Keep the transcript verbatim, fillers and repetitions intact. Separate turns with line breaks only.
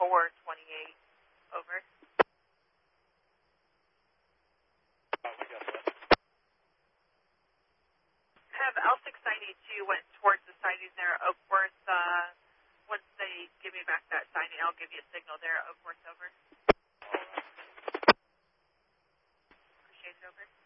four twenty-eight. Over.
Uh, we got that.
Have L six ninety-two went towards the sighting there at Oakworth. Uh, once they give me back that sighting, I'll give you a signal there at Oakworth. Over.
All right.
Appreciate it. Over.